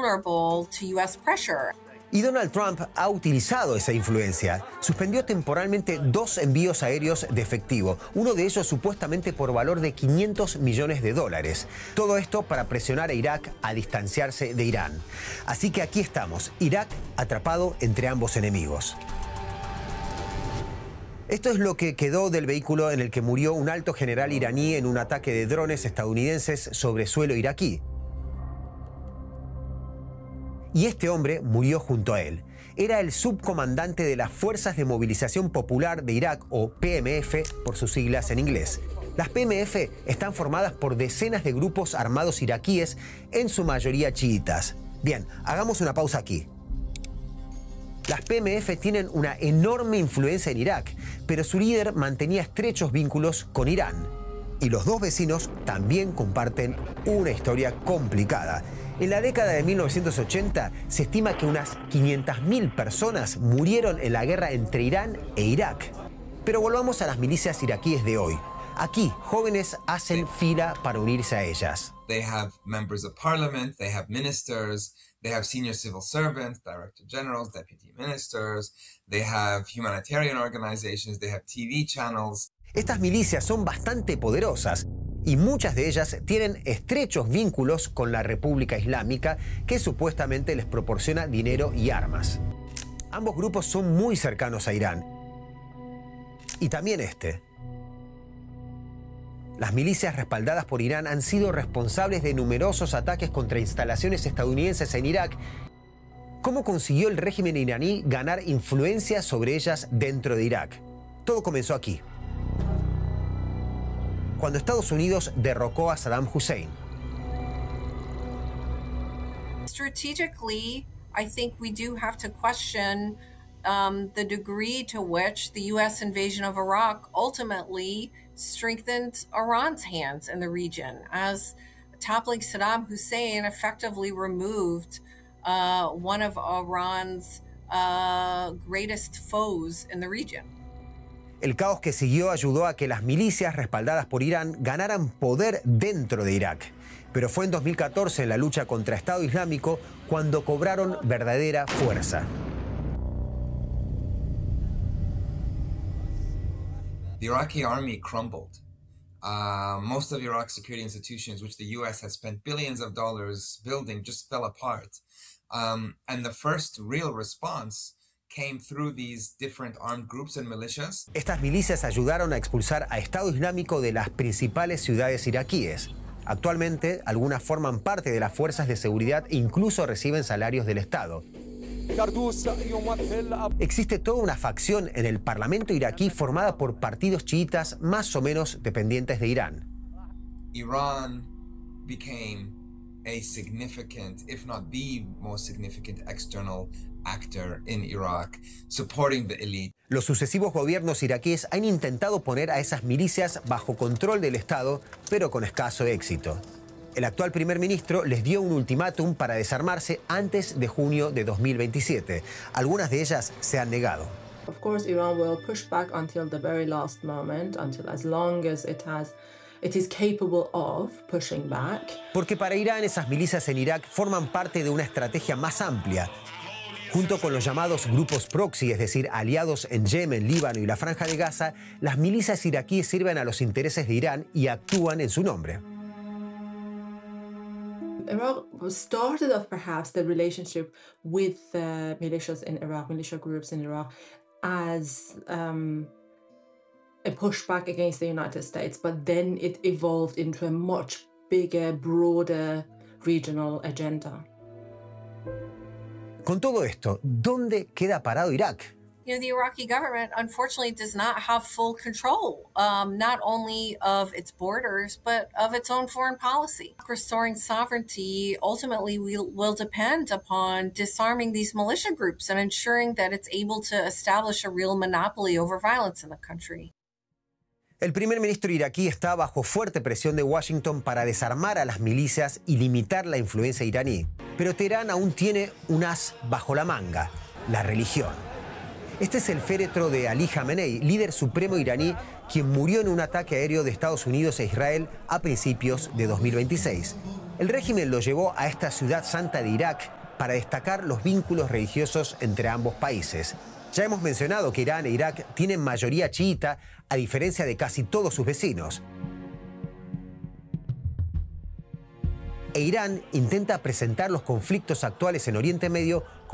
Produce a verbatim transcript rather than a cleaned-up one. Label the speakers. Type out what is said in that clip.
Speaker 1: vulnerable to U S pressure.
Speaker 2: Y Donald Trump ha utilizado esa influencia. Suspendió temporalmente dos envíos aéreos de efectivo, uno de ellos supuestamente por valor de quinientos millones de dólares. Todo esto para presionar a Irak a distanciarse de Irán. Así que aquí estamos, Irak atrapado entre ambos enemigos. Esto es lo que quedó del vehículo en el que murió un alto general iraní en un ataque de drones estadounidenses sobre suelo iraquí. Y este hombre murió junto a él. Era el subcomandante de las Fuerzas de Movilización Popular de Irak, o P M F por sus siglas en inglés. Las P M F están formadas por decenas de grupos armados iraquíes, en su mayoría chiitas. Bien, hagamos una pausa aquí. Las P M F tienen una enorme influencia en Irak, pero su líder mantenía estrechos vínculos con Irán. Y los dos vecinos también comparten una historia complicada. En la década de mil novecientos ochenta se estima que unas quinientas mil personas murieron en la guerra entre Irán e Irak. Pero volvamos a las milicias iraquíes de hoy. Aquí, jóvenes hacen fila para unirse a ellas.
Speaker 3: They have members of parliament, they have ministers, they have senior civil servants, director generals, deputy ministers, they have humanitarian organizations, they have T V channels.
Speaker 2: Estas milicias son bastante poderosas y muchas de ellas tienen estrechos vínculos con la República Islámica, que supuestamente les proporciona dinero y armas. Ambos grupos son muy cercanos a Irán. Y también este. Las milicias respaldadas por Irán han sido responsables de numerosos ataques contra instalaciones estadounidenses en Irak. ¿Cómo consiguió el régimen iraní ganar influencia sobre ellas dentro de Irak? Todo comenzó aquí, cuando Estados Unidos derrocó a Saddam Hussein.
Speaker 1: Strategically, I think we do have to question um, the degree to which the U S invasion of Iraq ultimately strengthened Iran's hands in the region, as toppling Saddam Hussein effectively removed uh, one of Iran's uh, greatest foes in the region.
Speaker 2: El caos que siguió ayudó a que las milicias respaldadas por Irán ganaran poder dentro de Irak. Pero fue en dos mil catorce, en la lucha contra Estado Islámico, cuando cobraron verdadera fuerza.
Speaker 3: The Iraqi army crumbled. Uh, most of Iraq's security institutions, which the U S has spent billions of dollars building, just fell apart. Um, and the first real response came through these different armed groups and militias.
Speaker 2: Estas milicias ayudaron a expulsar a Estado Islámico de las principales ciudades iraquíes. Actualmente, algunas forman parte de las fuerzas de seguridad e incluso reciben salarios del Estado. Existe toda una facción en el Parlamento iraquí formada por partidos chiitas más o menos dependientes de Irán.
Speaker 3: Iran became a significant, if not the most significant, external actor in Iraq, supporting the elite.
Speaker 2: Los sucesivos gobiernos iraquíes han intentado poner a esas milicias bajo control del Estado, pero con escaso éxito. El actual primer ministro les dio un ultimátum para desarmarse antes de junio de dos mil veintisiete. Algunas de ellas se han negado.
Speaker 4: Of course, Iran will push back until the very last moment, until as long as it has It is capable of pushing back.
Speaker 2: Porque para Irán esas milicias en Irak forman parte de una estrategia más amplia. Junto con los llamados grupos proxy, es decir, aliados en Yemen, Líbano y la Franja de Gaza, las milicias iraquíes sirven a los intereses de Irán y actúan en su nombre.
Speaker 4: Iraq started off perhaps the relationship with the militias in Iraq, militia groups in Iraq, as um, a pushback against the United States, but then it evolved into a much bigger, broader regional agenda.
Speaker 2: Con todo esto, ¿dónde queda parado Irak?
Speaker 1: You know, the Iraqi government, unfortunately, does not have full control, um, not only of its borders, but of its own foreign policy. Restoring sovereignty ultimately will, will depend upon disarming these militia groups and ensuring that it's able to establish a real monopoly over violence in the country.
Speaker 2: El primer ministro iraquí está bajo fuerte presión de Washington para desarmar a las milicias y limitar la influencia iraní. Pero Teherán aún tiene un as bajo la manga: la religión. Este es el féretro de Ali Khamenei, líder supremo iraní, quien murió en un ataque aéreo de Estados Unidos e Israel a principios de dos mil veintiséis. El régimen lo llevó a esta ciudad santa de Irak para destacar los vínculos religiosos entre ambos países. Ya hemos mencionado que Irán e Irak tienen mayoría chiita, a diferencia de casi todos sus vecinos. E Irán intenta presentar los conflictos actuales en Oriente Medio